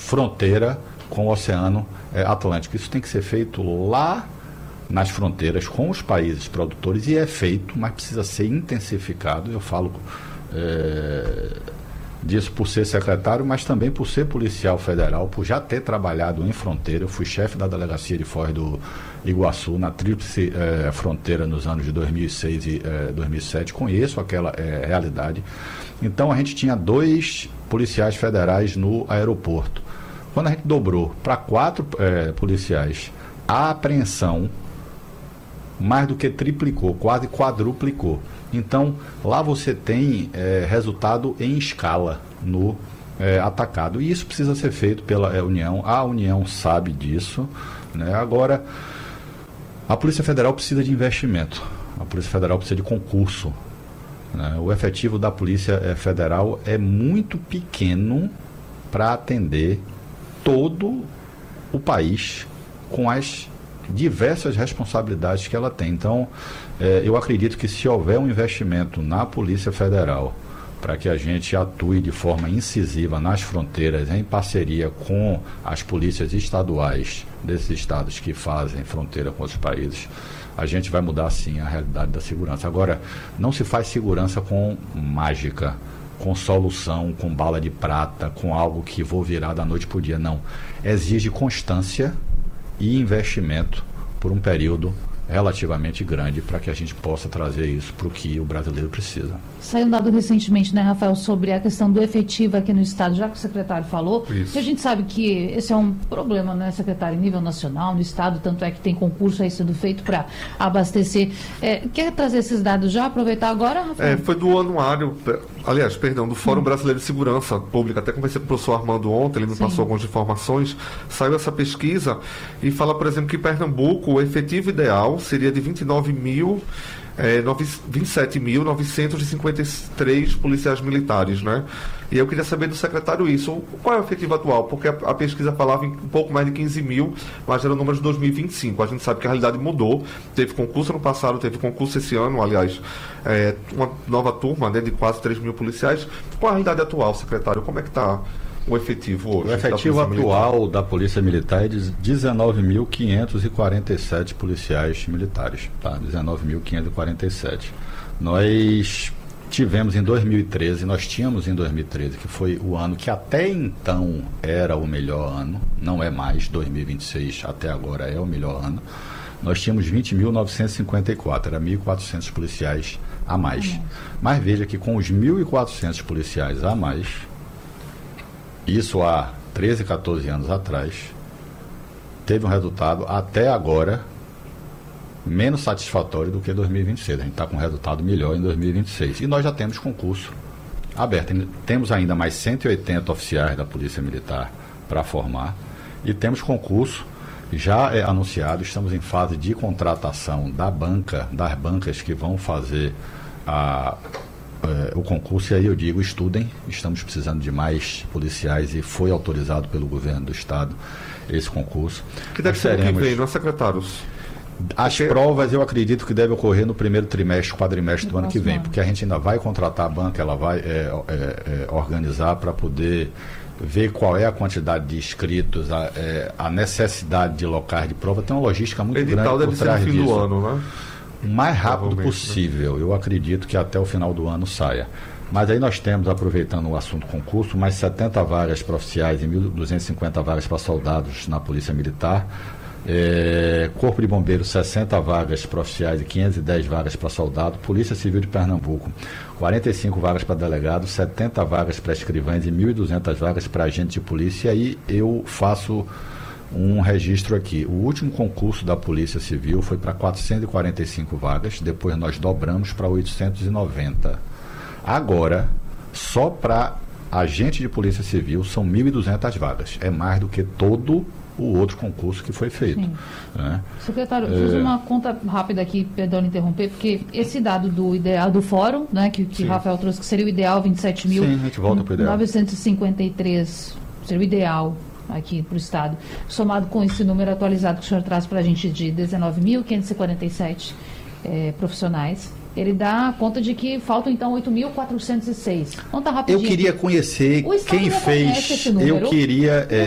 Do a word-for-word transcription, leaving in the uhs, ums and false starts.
fronteira com o Oceano é, Atlântico. Isso tem que ser feito lá nas fronteiras com os países produtores, e é feito, mas precisa ser intensificado. Eu falo é, disso por ser secretário, mas também por ser policial federal, por já ter trabalhado em fronteira. Eu fui chefe da delegacia de Foz do Iguaçu, na tríplice é, fronteira nos anos de dois mil e seis e é, dois mil e sete, conheço aquela é, realidade. Então a gente tinha dois policiais federais no aeroporto. Quando a gente dobrou para quatro é, policiais, a apreensão mais do que triplicou, quase quadruplicou. Então, lá você tem é, resultado em escala no é, atacado. E isso precisa ser feito pela é, União. A União sabe disso, né? Agora, a Polícia Federal precisa de investimento. A Polícia Federal precisa de concurso, né? O efetivo da Polícia é, Federal é muito pequeno para atender todo o país com as diversas responsabilidades que ela tem. Então, eh, eu acredito que se houver um investimento na Polícia Federal para que a gente atue de forma incisiva nas fronteiras, em parceria com as polícias estaduais desses estados que fazem fronteira com outros países, a gente vai mudar sim a realidade da segurança. Agora, não se faz segurança com mágica, com solução, com bala de prata, com algo que vou virar da noite para o dia. Não. Exige constância e investimento por um período relativamente grande para que a gente possa trazer isso para o que o brasileiro precisa. Saiu um dado recentemente, né, Rafael, sobre a questão do efetivo aqui no Estado, já que o secretário falou, isso. Que a gente sabe que esse é um problema, né, secretário, em nível nacional, no Estado, tanto é que tem concurso aí sendo feito para abastecer. É, quer trazer esses dados já, aproveitar agora, Rafael? É, foi do anuário, aliás, perdão, do Fórum hum. Brasileiro de Segurança Pública. Até conversei com o professor Armando ontem, ele me Sim. passou algumas informações. Saiu essa pesquisa e fala, por exemplo, que em Pernambuco o efetivo ideal seria de vinte e nove mil, é, vinte e sete mil novecentos e cinquenta e três policiais militares, né? E eu queria saber do secretário isso, qual é o efetivo atual? Porque a, a pesquisa falava em um pouco mais de quinze mil, mas era o número de dois mil e vinte e cinco. A gente sabe que a realidade mudou, teve concurso ano passado, teve concurso esse ano, aliás, é, uma nova turma, né, de quase três mil policiais. Qual é a realidade atual, secretário? Como é que está o efetivo hoje? O efetivo da atual militar? da Polícia Militar é de dezenove mil quinhentos e quarenta e sete policiais militares. Tá? dezenove mil quinhentos e quarenta e sete. Nós tivemos em dois mil e treze, nós tínhamos em dois mil e treze, que foi o ano que até então era o melhor ano, não é mais, dois mil e vinte e seis até agora é o melhor ano. Nós tínhamos vinte mil novecentos e cinquenta e quatro, era mil e quatrocentos policiais a mais. Uhum. Mas veja que com os mil e quatrocentos policiais a mais, isso há treze, quatorze anos atrás, teve um resultado até agora menos satisfatório do que dois mil e vinte e seis. A gente está com um resultado melhor em dois mil e vinte e seis. E nós já temos concurso aberto. Temos ainda mais cento e oitenta oficiais da Polícia Militar para formar. E temos concurso já é anunciado. Estamos em fase de contratação da banca, das bancas que vão fazer a... É, o concurso, e aí eu digo, estudem, estamos precisando de mais policiais e foi autorizado pelo governo do estado esse concurso. Que deve ser teremos... que vem, não é, secretários? As porque... provas eu acredito que devem ocorrer no primeiro trimestre, quadrimestre do ano que vem, porque a gente ainda vai contratar a banca, ela vai é, é, é, organizar para poder ver qual é a quantidade de inscritos, a, é, a necessidade de locais de prova. Tem uma logística muito grande por trás disso. Edital deve ser no fim do ano, né? O mais rápido possível, né? Eu acredito que até o final do ano saia. Mas aí nós temos, aproveitando o assunto concurso, mais setenta vagas para oficiais e mil duzentas e cinquenta vagas para soldados na Polícia Militar. É, Corpo de Bombeiros, sessenta vagas para oficiais e quinhentas e dez vagas para soldado. Polícia Civil de Pernambuco, quarenta e cinco vagas para delegados, setenta vagas para escrivães e mil e duzentas vagas para agentes de polícia. E aí eu faço um registro aqui. O último concurso da Polícia Civil foi para quatrocentas e quarenta e cinco vagas, depois nós dobramos para oitocentos e noventa. Agora, só para agente de Polícia Civil são mil e duzentas vagas. É mais do que todo o outro concurso que foi feito. Né? Secretário, é... fiz uma conta rápida aqui, perdão de interromper, porque esse dado do ideal do fórum, né, que, que Rafael trouxe, que seria o ideal, vinte e sete mil novecentos e cinquenta e três, seria o ideal aqui para o Estado, somado com esse número atualizado que o senhor traz para a gente de dezenove mil quinhentos e quarenta e sete é, profissionais, ele dá conta de que faltam então oito mil quatrocentos e seis. Conta rapidinho. Eu queria conhecer quem fez, eu queria... É,